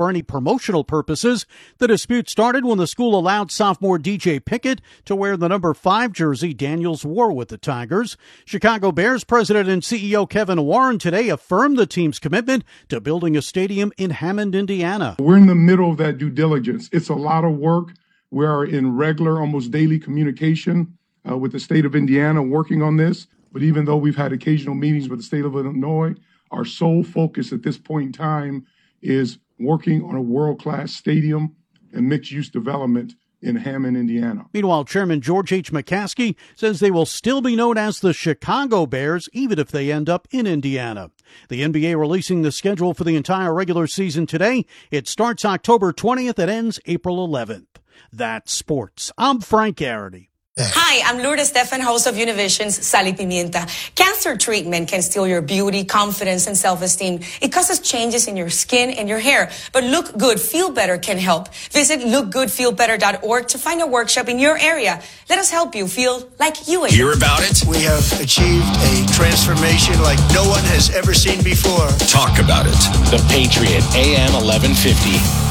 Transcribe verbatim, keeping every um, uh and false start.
for any promotional purposes. The dispute started when the school allowed sophomore D J Pickett to wear the number five jersey Daniels wore with the Tigers. Chicago Bears president and C E O Kevin Warren today affirmed the team's commitment to building a stadium in Hammond, Indiana. We're in the middle of that due diligence. It's a lot of work. We are in regular, almost daily communication uh, with the state of Indiana working on this. But even though we've had occasional meetings with the state of Illinois, our sole focus at this point in time is working on a world-class stadium and mixed-use development in Hammond, Indiana. Meanwhile, Chairman George H. McCaskey says they will still be known as the Chicago Bears, even if they end up in Indiana. The N B A releasing the schedule for the entire regular season today. It starts October twentieth and ends April eleventh. That's sports. I'm Frank Garrity. Hi, I'm Lourdes Stefan, host of Univision's Sal y Pimienta. Cancer treatment can steal your beauty, confidence, and self-esteem. It causes changes in your skin and your hair. But Look Good, Feel Better can help. Visit look good feel better dot org to find a workshop in your area. Let us help you feel like you again. Hear about it? We have achieved a transformation like no one has ever seen before. Talk about it. The Patriot, A M eleven fifty.